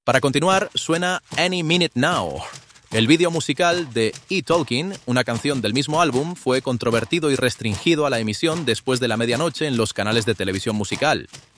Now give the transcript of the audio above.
Para continuar, suena Any Minute Now. El vídeo musical de E-Talking, una canción del mismo álbum, fue controvertido y restringido a la emisión después de la medianoche en los canales de televisión musical.